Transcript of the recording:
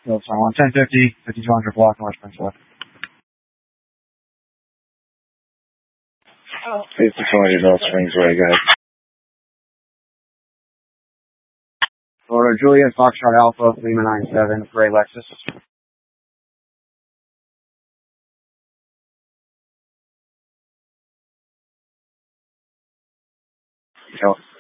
So I'm on 1050, 5200 block, North Peninsula. 5200 North Springsway, go ahead. Florida Juliet, Foxtrot Alpha, Lima 97, Gray Lexus. Ciao.